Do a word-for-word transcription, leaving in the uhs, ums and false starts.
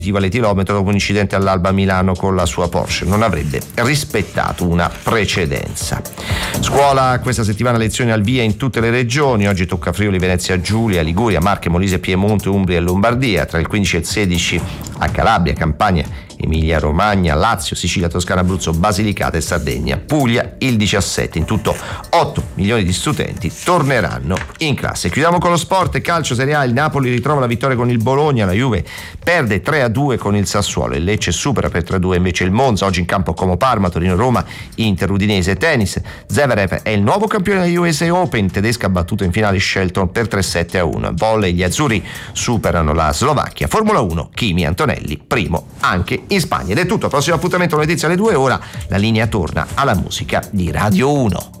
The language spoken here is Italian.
all'etilometro dopo un incidente all'Alba a Milano con la sua Porsche. Non avrebbe rispettato una precedenza. Scuola questa settimana, lezioni al via in tutte le regioni. Oggi tocca Friuli, Venezia Giulia, Liguria, Marche, Molise, Piemonte, Umbria e Lombardia. Tra il quindici e il sedici a Calabria, Campania, Emilia Romagna, Lazio, Sicilia, Toscana, Abruzzo, Basilicata e Sardegna. Puglia il diciassette. In tutto otto milioni di studenti torneranno in classe. Chiudiamo con lo sport e calcio. Serie A, il Napoli ritrova la vittoria con il Bologna, la Juve perde tre a due con il Sassuolo, il Lecce supera per tre a due invece il Monza. Oggi in campo Como Parma, Torino Roma, Inter Udinese. Tennis, Zverev è il nuovo campione della U S A Open, tedesca ha battuto in finale Shelton per tre sette a uno. Volley, gli azzurri superano la Slovacchia. Formula uno, Kimi Antonelli primo anche in Spagna. Ed è tutto, prossimo appuntamento alle notizie alle due. Ora la linea torna alla musica di Radio uno.